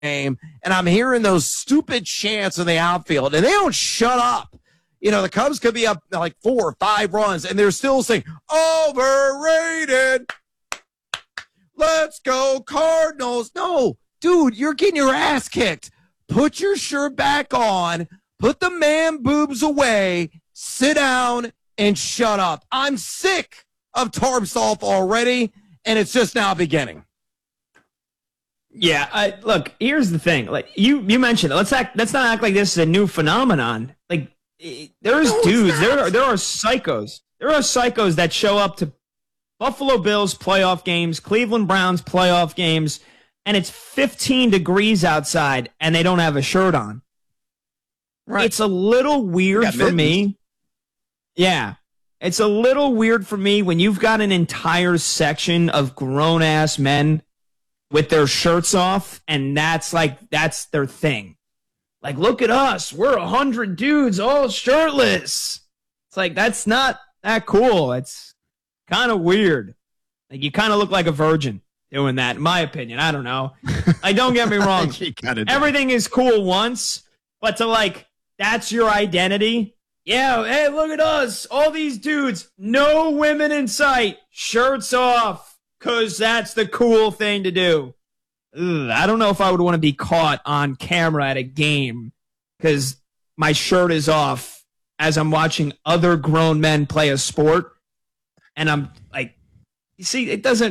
game, and I'm hearing those stupid chants in the outfield, and they don't shut up. The Cubs could be up like 4 or 5 runs, and they're still saying, overrated. Let's go, Cardinals. No, dude, you're getting your ass kicked. Put your shirt back on. Put the man boobs away. Sit down and shut up. I'm sick of Tarpsoff already, and it's just now beginning. Yeah, look, here's the thing. Like you mentioned, let's not act like this is a new phenomenon. Like there's dudes, there are psychos. There are psychos that show up to Buffalo Bills playoff games, Cleveland Browns playoff games, and it's 15 degrees outside and they don't have a shirt on. Right. It's a little weird for me. Yeah. It's a little weird for me when you've got an entire section of grown-ass men with their shirts off, and that's their thing. Like, look at us. We're 100 dudes all shirtless. It's like, that's not that cool. It's kind of weird. Like, you kind of look like a virgin doing that, in my opinion. I don't know. Like, don't get me wrong. Everything is cool once, but to, that's your identity. Yeah, hey, look at us. All these dudes, no women in sight, shirts off, because that's the cool thing to do. Ugh, I don't know if I would want to be caught on camera at a game because my shirt is off as I'm watching other grown men play a sport. And I'm like, you see, it's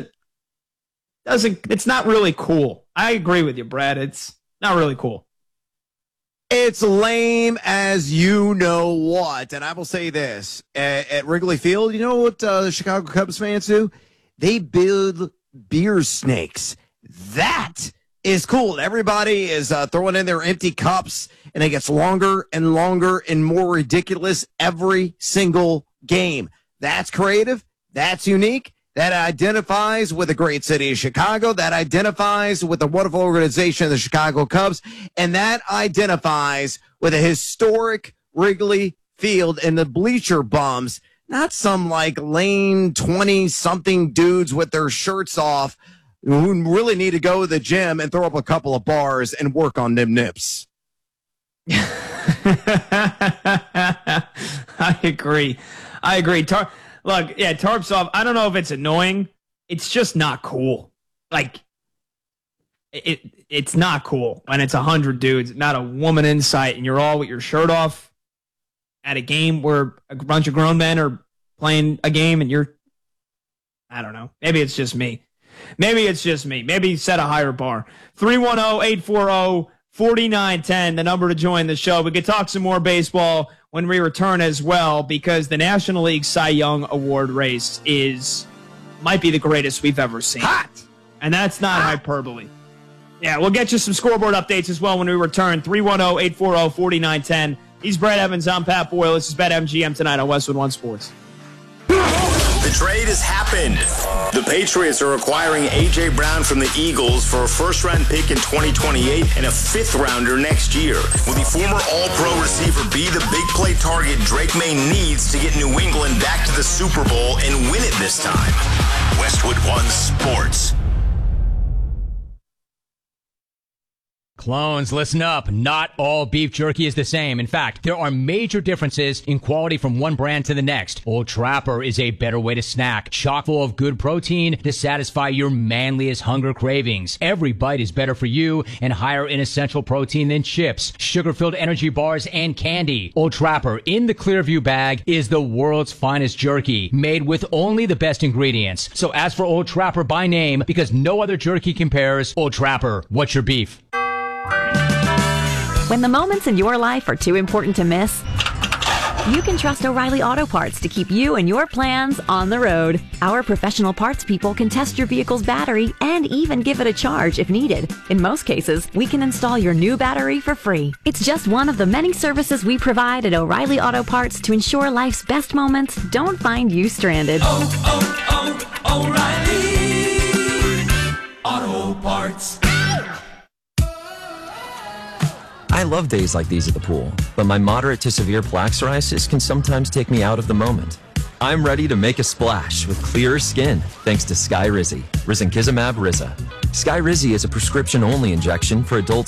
not really cool. I agree with you, Brad. It's not really cool. It's lame as you know what. And I will say this. At Wrigley Field, you know what the Chicago Cubs fans do? They build beer snakes. That is cool. Everybody is throwing in their empty cups, and it gets longer and longer and more ridiculous every single game. That's creative. That's unique. That identifies with the great city of Chicago. That identifies with the wonderful organization of the Chicago Cubs. And that identifies with a historic Wrigley Field and the bleacher bums. Not some lame 20-something dudes with their shirts off who really need to go to the gym and throw up a couple of bars and work on them nips. I agree. Look, yeah, Tarpsoff, I don't know if it's annoying. It's just not cool. It's not cool when it's 100 dudes, not a woman in sight, and you're all with your shirt off at a game where a bunch of grown men are playing a game and I don't know. Maybe it's just me. Maybe set a higher bar. 310-840-4910, the number to join the show. We could talk some more baseball when we return as well, because the National League Cy Young Award race might be the greatest we've ever seen. Hot! And that's not hyperbole. Yeah, we'll get you some scoreboard updates as well when we return. 310-840-4910. He's Brad Evans. I'm Pat Boyle. This is BetMGM tonight on Westwood One Sports. The trade has happened. The Patriots are acquiring A.J. Brown from the Eagles for a first-round pick in 2028 and a fifth-rounder next year. Will the former All-Pro receiver be the big play target Drake May needs to get New England back to the Super Bowl and win it this time? Westwood One Sports. Clones, listen up. Not all beef jerky is the same. In fact, there are major differences in quality from one brand to the next. Old Trapper is a better way to snack, chock full of good protein to satisfy your manliest hunger cravings. Every bite is better for you and higher in essential protein than chips, sugar-filled energy bars, and candy. Old Trapper in the Clearview bag is the world's finest jerky, made with only the best ingredients. So ask for Old Trapper by name because no other jerky compares. Old Trapper, what's your beef? When the moments in your life are too important to miss, you can trust O'Reilly Auto Parts to keep you and your plans on the road. Our professional parts people can test your vehicle's battery and even give it a charge if needed. In most cases, we can install your new battery for free. It's just one of the many services we provide at O'Reilly Auto Parts to ensure life's best moments don't find you stranded. O'Reilly Auto Parts. I love days like these at the pool, but my moderate to severe plaque psoriasis can sometimes take me out of the moment. I'm ready to make a splash with clearer skin thanks to Skyrizi, risankizumab Riza. Skyrizi is a prescription-only injection for adults